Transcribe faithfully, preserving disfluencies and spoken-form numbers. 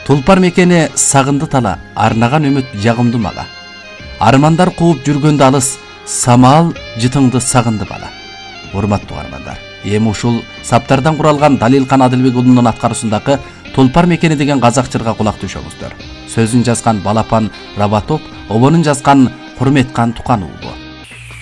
Тулпар мекени сагынды тала, арнаган үмүт жагымды мага. Армандар кууп жүргөндө алыс, самал жытыңды сагынды бала. Урматтуу армандар, эми ушул саптардан куралган Далилкан Адылбек уулунун аткаруусундагы Тулпар мекени деген казак жырга кулак түшөңүздөр. Сөзүн жазган Балапан Рабатоп, обонун жазган Курметкан Тукан уулу.